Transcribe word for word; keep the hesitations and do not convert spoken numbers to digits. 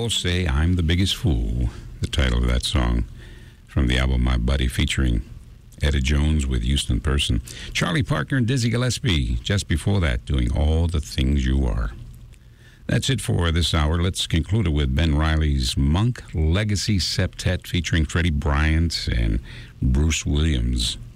all say I'm the biggest fool, the title of that song from the album My Buddy, featuring Etta Jones with Houston Person. Charlie Parker and Dizzy Gillespie, just before that, doing All the Things You Are. That's it for this hour. Let's conclude it with Ben Riley's Monk Legacy Septet, featuring Freddie Bryant and Bruce Williams.